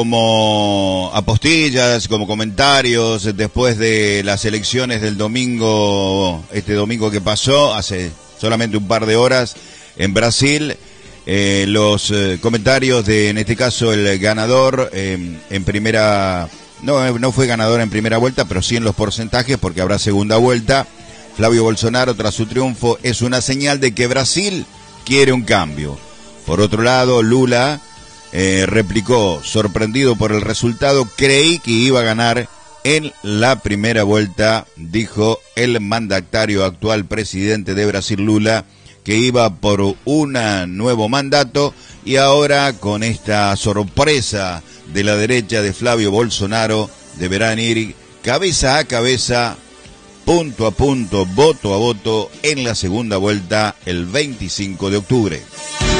Como apostillas, como comentarios, después de las elecciones del domingo, este domingo que pasó, hace solamente un par de horas, en Brasil, los comentarios de, en este caso, el ganador en primera, no fue ganador en primera vuelta, pero sí en los porcentajes, porque habrá segunda vuelta. Flavio Bolsonaro, tras su triunfo, es una señal de que Brasil quiere un cambio. Por otro lado, Lula replicó, sorprendido por el resultado, creí que iba a ganar en la primera vuelta, dijo el mandatario actual presidente de Brasil, Lula, que iba por un nuevo mandato, y ahora con esta sorpresa de la derecha de Flavio Bolsonaro deberán ir cabeza a cabeza, punto a punto, voto a voto en la segunda vuelta el 25 de octubre.